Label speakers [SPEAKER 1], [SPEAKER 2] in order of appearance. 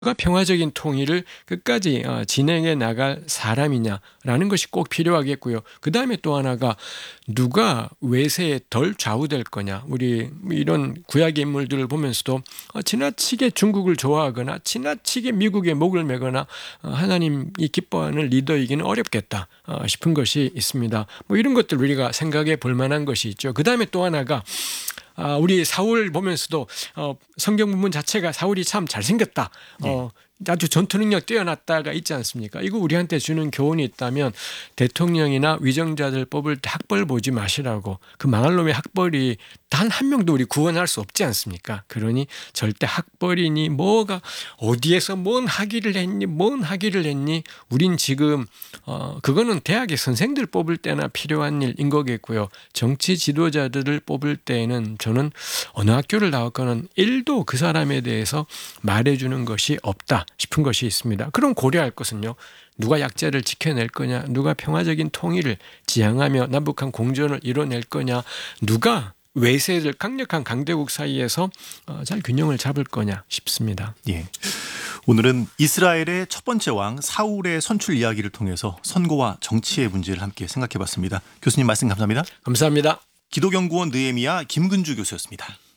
[SPEAKER 1] 누가 평화적인 통일을 끝까지 진행해 나갈 사람이냐라는 것이 꼭 필요하겠고요. 그다음에 또 하나가 누가 외세에 덜 좌우될 거냐. 우리 이런 구약의 인물들을 보면서도 지나치게 중국을 좋아하거나 지나치게 미국의 목을 매거나 하나님이 기뻐하는 리더이기는 어렵겠다 싶은 것이 있습니다. 이런 것들 우리가 생각해 볼 만한 것이 있죠. 그다음에 또 하나가 우리 사울 보면서도 성경 본문 자체가 사울이 참 잘생겼다. 아주 전투 능력 뛰어났다가 있지 않습니까? 이거 우리한테 주는 교훈이 있다면 대통령이나 위정자들 뽑을 때 학벌 보지 마시라고. 그 망할 놈의 학벌이 단 한 명도 우리 구원할 수 없지 않습니까? 그러니 절대 학벌이니 뭐가 어디에서 뭔 학위를 했니 우린 지금 그거는 대학의 선생들 뽑을 때나 필요한 일인 거겠고요. 정치 지도자들을 뽑을 때에는 저는 어느 학교를 나왔거나 1도 그 사람에 대해서 말해주는 것이 없다 싶은 것이 있습니다. 그럼 고려할 것은요. 누가 약자를 지켜낼 거냐, 누가 평화적인 통일을 지향하며 남북한 공존을 이뤄낼 거냐, 누가 외세들 강력한 강대국 사이에서 잘 균형을 잡을 거냐 싶습니다.
[SPEAKER 2] 예. 오늘은 이스라엘의 첫 번째 왕 사울의 선출 이야기를 통해서 선거와 정치의 문제를 함께 생각해봤습니다. 교수님 말씀 감사합니다.
[SPEAKER 1] 감사합니다.
[SPEAKER 2] 기독연구원 느헤미야 김근주 교수였습니다.